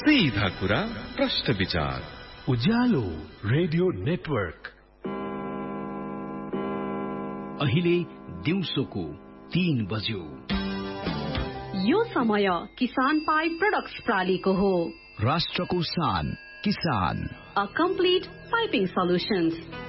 सीधा कुरा प्रश्न विचार उज्यालो रेडियो नेटवर्क अहिले दिउँसोको 3 बज्यो। यो समय किसान पाइप प्रोडक्ट्स प्रालीको हो। राष्ट्रको शान किसान, अ कम्प्लिट पाइपिङ सल्युशन्स।